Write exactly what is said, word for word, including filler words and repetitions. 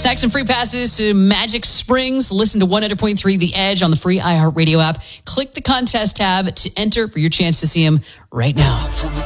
Snacks and free passes to Magic Springs. Listen to one hundred point three The Edge on the free iHeartRadio app. Click the contest tab to enter for your chance to see him right now.